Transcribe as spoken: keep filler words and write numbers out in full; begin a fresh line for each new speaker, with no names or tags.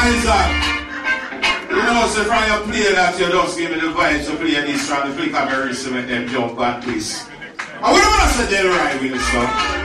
Isaac, you know, so from your play that you just give me the vibes to play this from the flick of your wrist to make them jump and twist. And we don't want to say they'll ride with this song.